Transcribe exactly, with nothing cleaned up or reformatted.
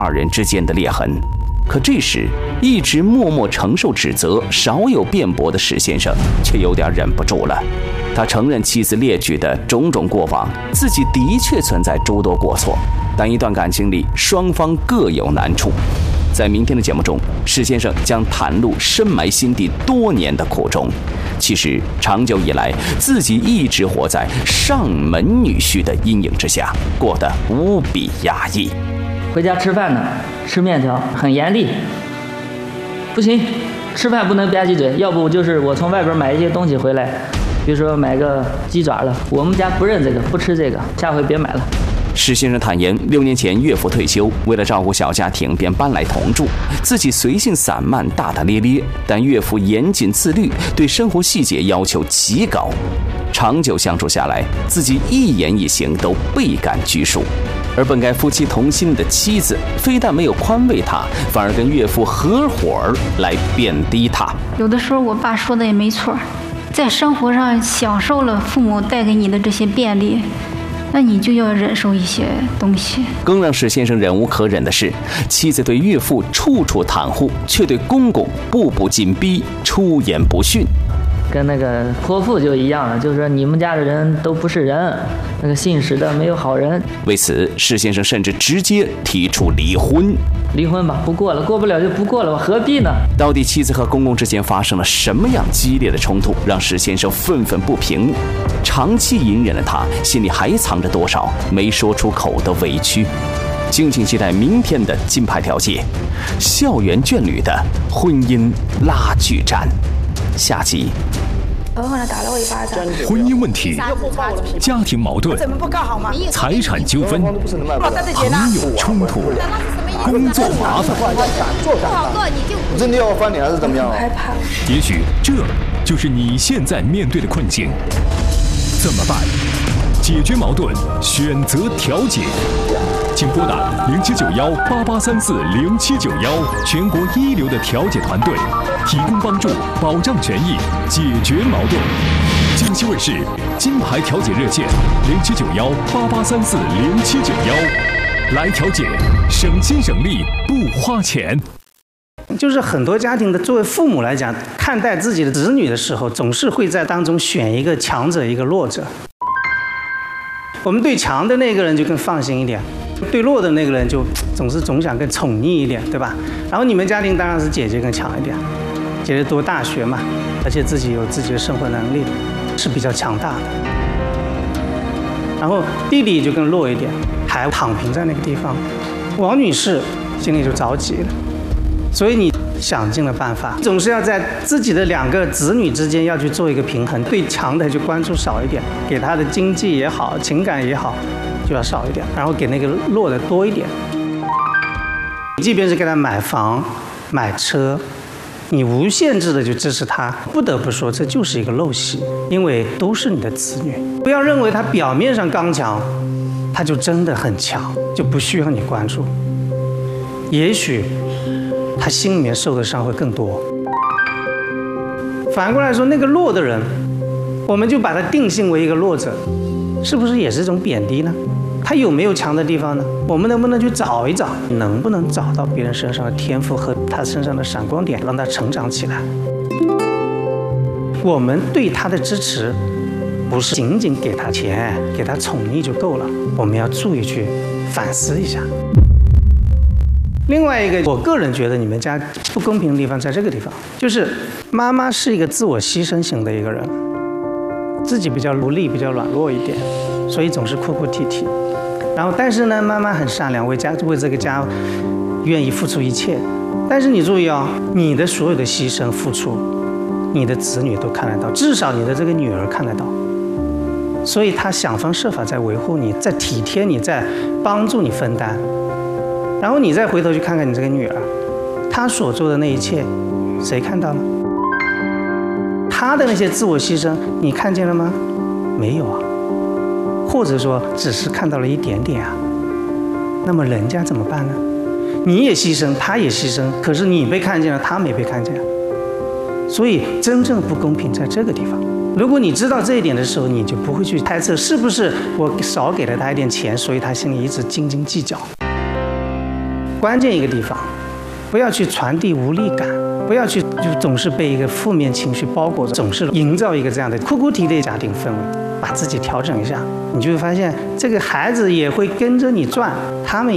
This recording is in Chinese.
二人之间的裂痕。可这时，一直默默承受指责、少有辩驳的史先生却有点忍不住了。他承认妻子列举的种种过往，自己的确存在诸多过错，但一段感情里双方各有难处。在明天的节目中，史先生将袒露深埋心底多年的苦衷。其实长久以来，自己一直活在上门女婿的阴影之下，过得无比压抑。 回家吃饭呢，吃面条很严厉，不行，吃饭不能吧唧嘴，要不就是我从外边买一些东西回来，比如说买个鸡爪了，我们家不认这个，不吃这个，下回别买了。 史先生坦言，六年前岳父退休，为了照顾小家庭，便搬来同住。自己随性散漫、大大咧咧，但岳父严谨自律，对生活细节要求极高。长久相处下来，自己一言一行都倍感拘束。而本该夫妻同心的妻子，非但没有宽慰他，反而跟岳父合伙来贬低他。 有的时候我爸说的也没错，在生活上享受了父母带给你的这些便利，那你就要忍受一些东西。 更让史先生忍无可忍的是，妻子对岳父处处袒护，却对公公步步紧逼，出言不逊。 跟那个泼妇就一样了，就是说你们家的人都不是人，那个信使的没有好人。 为此，史先生甚至直接提出离婚。 离婚吧，不过了，过不了就不过了，我何必呢？ 到底妻子和公公之间发生了什么样激烈的冲突，让史先生愤愤不平？长期隐忍的他，心里还藏着多少没说出口的委屈？敬请期待明天的金牌调解，校园眷侣的婚姻拉锯战。下集。 然后呢，打了我一巴掌。 婚姻问题、家庭矛盾、财产纠纷、朋友冲突、工作麻烦， 我真的要翻脸还是怎么样？ 害怕。 也许这就是你现在面对的困境。怎么办？解决矛盾，选择调解。请拨打零七九幺八八三四零七九幺，全国一流的调解团队，提供帮助，保障权益，解决矛盾。江西卫视金牌调解热线零七九幺八八三四零七九幺，来调解，省心省力不花钱。 就是很多家庭的作为父母来讲，看待自己的子女的时候，总是会在当中选一个强者，一个弱者。我们对强的那个人就更放心一点，对弱的那个人就总是总想更宠溺一点，对吧？然后你们家庭当然是姐姐更强一点，姐姐读大学嘛，而且自己有自己的生活能力，是比较强大的。然后弟弟就更弱一点，还躺平在那个地方。王女士心里就着急了，所以你想尽了办法，总是要在自己的两个子女之间要去做一个平衡，对强的就关注少一点，给他的经济也好，情感也好，就要少一点，然后给那个弱的多一点。即便是给他买房、买车，你无限制的就支持他，不得不说这就是一个陋习，因为都是你的子女。不要认为他表面上刚强，他就真的很强，就不需要你关注。也许他心里面受的伤会更多。反过来说，那个弱的人，我们就把他定性为一个弱者，是不是也是一种贬低呢？他有没有强的地方呢？我们能不能去找一找，能不能找到别人身上的天赋和他身上的闪光点，让他成长起来？我们对他的支持，不是仅仅给他钱、给他宠溺就够了，我们要注意去反思一下。另外一个，我个人觉得你们家不公平的地方在这个地方，就是妈妈是一个自我牺牲型的一个人，自己比较独立、比较软弱一点，所以总是哭哭啼啼。然后，但是呢，妈妈很善良，为家为这个家愿意付出一切。但是你注意哦，你的所有的牺牲付出，你的子女都看得到，至少你的这个女儿看得到。所以她想方设法在维护你，在体贴你，在帮助你分担。然后你再回头去看看你这个女儿，她所做的那一切，谁看到了？她的那些自我牺牲，你看见了吗？没有啊，或者说只是看到了一点点啊。那么人家怎么办呢？你也牺牲，她也牺牲，可是你被看见了，她没被看见。所以真正不公平在这个地方。如果你知道这一点的时候，你就不会去猜测是不是我少给了她一点钱，所以她心里一直斤斤计较。 关键一个地方，不要去传递无力感，不要去就总是被一个负面情绪包裹着，总是营造一个这样的哭哭啼啼的家庭氛围，把自己调整一下，你就会发现这个孩子也会跟着你转，他们